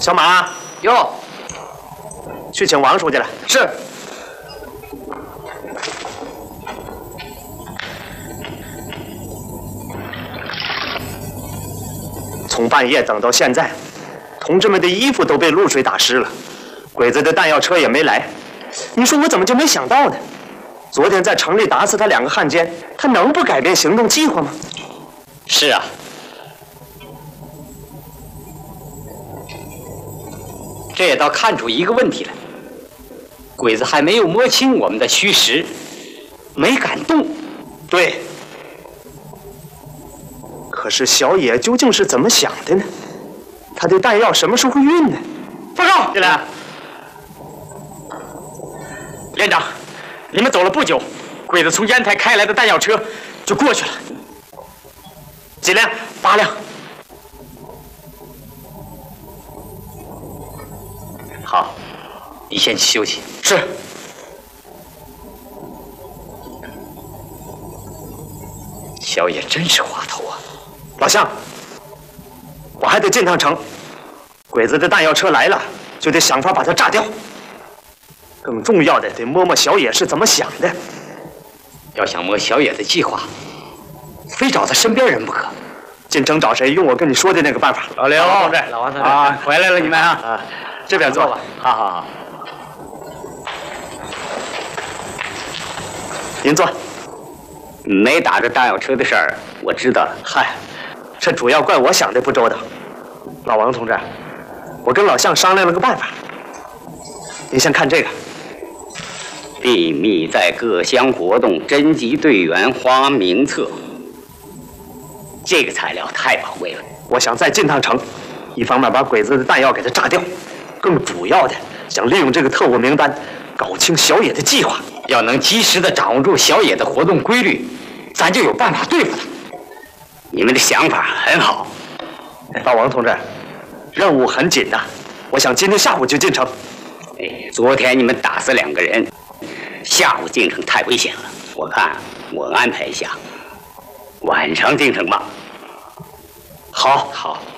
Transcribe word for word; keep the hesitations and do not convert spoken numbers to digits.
小马， 哟， 去请王书记来。 是。 从半夜等到现在，同志们的衣服都被露水打湿了，鬼子的弹药车也没来。你说我怎么就没想到呢？昨天在城里打死他两个汉奸，他能不改变行动计划吗？ 是啊。 这也倒看出一个问题来，鬼子还没有摸清我们的虚实，没敢动。 对。可是小野究竟是怎么想的呢？他的弹药什么时候运呢？ 报告，进来。连长，你们走了不久，鬼子从烟台开来的弹药车就过去了。几辆？八辆。 好，你先去休息。是。小野真是滑头啊！ 老乡，我还得进趟城。鬼子的弹药车来了，就得想法把它炸掉。更重要的，得摸摸小野是怎么想的。 要想摸小野的计划，非找他身边人不可。 进城找谁？用我跟你说的那个办法。 老刘同志，老王同志啊，回来了，你们啊。啊这边坐吧。 好好好， 您坐。 没打着弹药车的事儿，我知道了。 嗨，这主要怪我想的不周到。老王同志，我跟老向商量了个办法。您先看这个。 秘密在各乡活动征集队员花名册。这个材料太宝贵了。 我想再进趟城，一方面把鬼子的弹药给它炸掉。 更主要的，想利用这个特务名单，搞清小野的计划。 要能及时的掌握住小野的活动规律，咱就有办法对付他。你们的想法很好， 老王同志，任务很紧呐，我想今天下午就进城。 哎，昨天你们打死两个人，下午进城太危险了。我看我安排一下，晚上进城吧。 好， 好。